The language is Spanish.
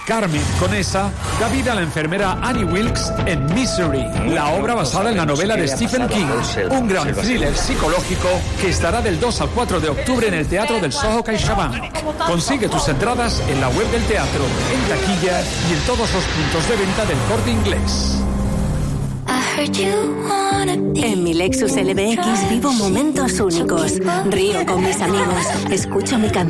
Carmen Conesa da vida a la enfermera Annie Wilkes en Misery, la obra basada en la novela de Stephen King, un gran thriller psicológico que estará del 2 al 4 de octubre en el Teatro del Soho CaixaBank. Consigue tus entradas en la web del teatro, en taquilla y en todos los puntos de venta del Corte Inglés. En mi Lexus LBX vivo momentos únicos. Río con mis amigos, escucho mi canción